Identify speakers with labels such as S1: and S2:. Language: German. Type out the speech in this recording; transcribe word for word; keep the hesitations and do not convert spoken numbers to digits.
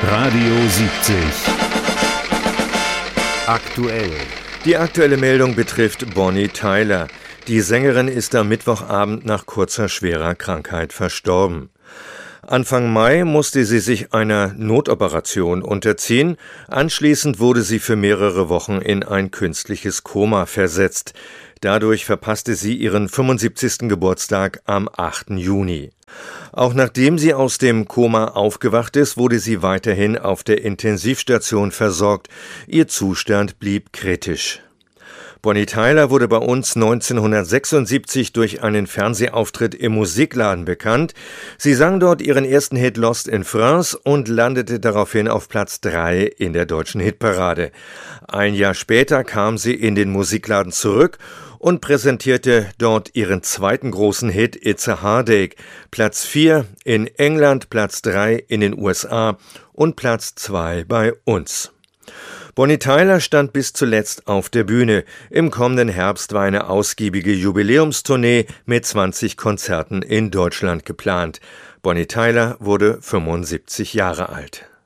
S1: Radio siebzig. Aktuell.
S2: Die aktuelle Meldung betrifft Bonnie Tyler. Die Sängerin ist am Mittwochabend nach kurzer schwerer Krankheit verstorben. Anfang Mai musste sie sich einer Notoperation unterziehen. Anschließend wurde sie für mehrere Wochen in ein künstliches Koma versetzt. Dadurch verpasste sie ihren fünfundsiebzigsten Geburtstag am achten Juni. Auch nachdem sie aus dem Koma aufgewacht ist, wurde sie weiterhin auf der Intensivstation versorgt. Ihr Zustand blieb kritisch. Bonnie Tyler wurde bei uns neunzehnhundertsechsundsiebzig durch einen Fernsehauftritt im Musikladen bekannt. Sie sang dort ihren ersten Hit Lost in France und landete daraufhin auf Platz drei in der deutschen Hitparade. Ein Jahr später kam sie in den Musikladen zurück und präsentierte dort ihren zweiten großen Hit It's a Heartache. Platz vier in England, Platz drei in den U S A und Platz zwei bei uns. Bonnie Tyler stand bis zuletzt auf der Bühne. Im kommenden Herbst war eine ausgiebige Jubiläumstournee mit zwanzig Konzerten in Deutschland geplant. Bonnie Tyler wurde fünfundsiebzig Jahre alt.